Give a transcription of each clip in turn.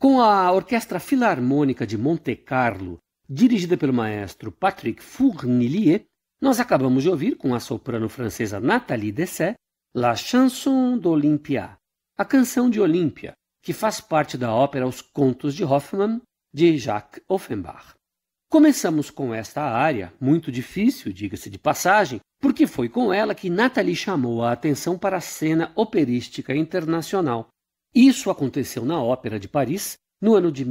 Com a Orquestra Filarmônica de Monte-Carlo, dirigida pelo maestro Patrick Fournillier, nós acabamos de ouvir com a soprano francesa Nathalie Dessay, La Chanson d'Olympia, a Canção de Olímpia, que faz parte da ópera Os Contos de Hoffmann, de Jacques Offenbach. Começamos com esta área, muito difícil, diga-se de passagem, porque foi com ela que Nathalie chamou a atenção para a cena operística internacional. Isso aconteceu na Ópera de Paris, no ano de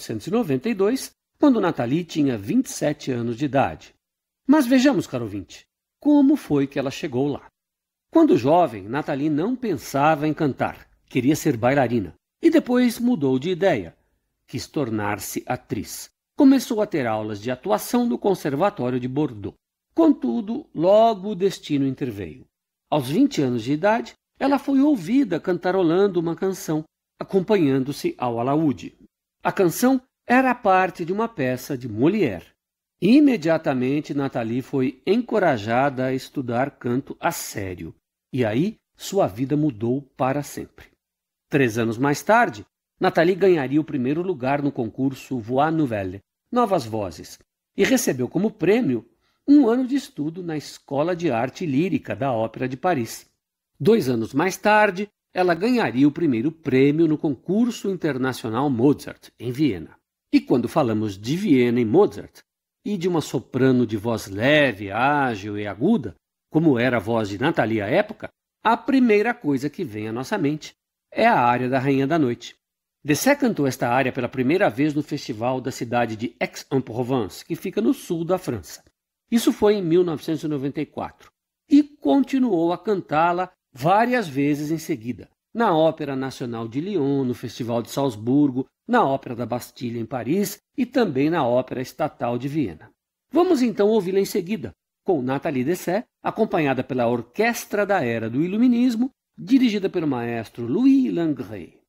1992, quando Nathalie tinha 27 anos de idade. Mas vejamos, caro ouvinte, como foi que ela chegou lá. Quando jovem, Nathalie não pensava em cantar, queria ser bailarina, e depois mudou de ideia, quis tornar-se atriz. Começou a ter aulas de atuação no Conservatório de Bordeaux. Contudo, logo o destino interveio. Aos 20 anos de idade, ela foi ouvida cantarolando uma canção, acompanhando-se ao alaúde. A canção era parte de uma peça de Molière. Imediatamente, Nathalie foi encorajada a estudar canto a sério. E aí, sua vida mudou para sempre. 3 anos mais tarde, Nathalie ganharia o primeiro lugar no concurso Voix Nouvelles, Novas Vozes, e recebeu como prêmio um ano de estudo na Escola de Arte Lírica da Ópera de Paris. 2 anos mais tarde, ela ganharia o primeiro prêmio no concurso internacional Mozart, em Viena. E quando falamos de Viena em Mozart, e de uma soprano de voz leve, ágil e aguda, como era a voz de Nathalie à época, a primeira coisa que vem à nossa mente é a área da Rainha da Noite. Dessay cantou esta área pela primeira vez no festival da cidade de Aix-en-Provence, que fica no sul da França. Isso foi em 1994. E continuou a cantá-la várias vezes em seguida, na Ópera Nacional de Lyon, no Festival de Salzburgo, na Ópera da Bastilha em Paris e também na Ópera Estatal de Viena. Vamos então ouvi-la em seguida, com Nathalie Dessay, acompanhada pela Orquestra da Era do Iluminismo, dirigida pelo maestro Louis Langret.